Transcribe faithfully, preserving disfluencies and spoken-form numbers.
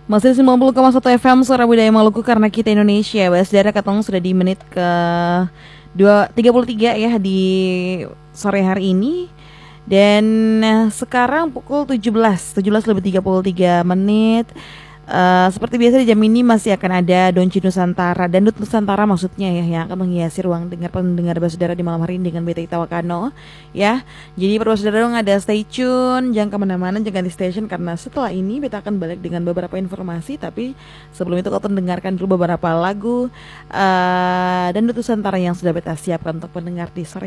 Masih sembilan puluh koma satu F M Suara Budaya Maluku karena kita Indonesia. Wes saudara katong sudah di menit ke dua tiga puluh tiga ya di sore hari ini. Dan sekarang pukul tujuh belas lebih tiga puluh tiga menit. Uh, seperti biasa di jam ini masih akan ada Donci Nusantara dan Dut Nusantara maksudnya ya, yang akan menghiasi ruang dengar pendengar saudara di malam hari ini dengan B T Tawakano ya. Jadi perlu saudara dong ada stay tune, jangan kemana-mana, jangan di station karena setelah ini beta akan balik dengan beberapa informasi. Tapi sebelum itu kau dengarkan dulu beberapa lagu uh, dan Dut Nusantara yang sudah beta siapkan untuk pendengar di sore